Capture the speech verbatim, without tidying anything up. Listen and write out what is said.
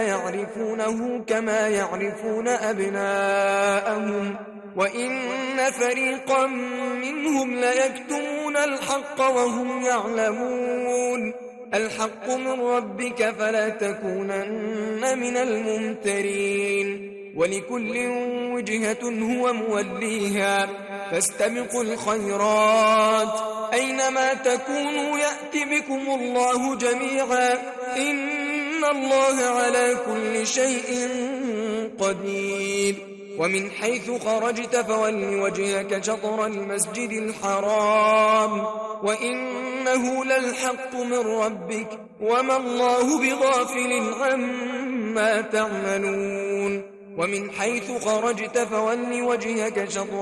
يعرفونه كما يعرفون أبناءهم وإن فريقا منهم ليكتمون الحق وهم يعلمون. الحق من ربك فلا تكونن من الممترين. ولكل وجهة هو موليها فاستبقوا الخيرات أينما تكونوا يأت بكم الله جميعا إن الله على كل شيء قدير. ومن حيث خرجت فول وجهك شطر المسجد الحرام وإنه للحق من ربك وما الله بغافل عما تعملون. ومن حيث خرجت فول وجهك شطر